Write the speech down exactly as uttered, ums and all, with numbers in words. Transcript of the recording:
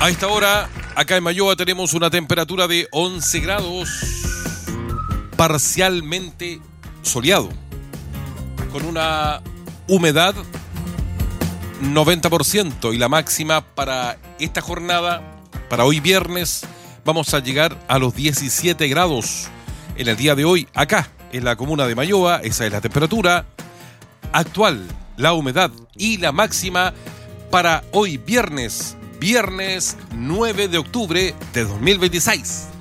A esta hora, acá en Mayoa tenemos una temperatura de once grados, parcialmente soleado, con una humedad noventa por ciento, y la máxima para esta jornada, para hoy viernes, vamos a llegar a los diecisiete grados en el día de hoy, acá en la comuna de Mayoa. Esa es la temperatura actual, la humedad y la máxima para hoy viernes, viernes nueve de octubre de dos mil veintiséis.